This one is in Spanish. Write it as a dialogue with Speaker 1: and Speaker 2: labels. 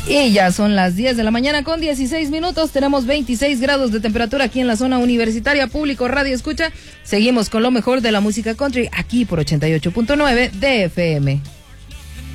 Speaker 1: Y ya son las 10 de la mañana con 16 minutos. Tenemos 26 grados de temperatura aquí en la zona universitaria. Público Radio Escucha. Seguimos con lo mejor de la música country aquí por 88.9 de FM.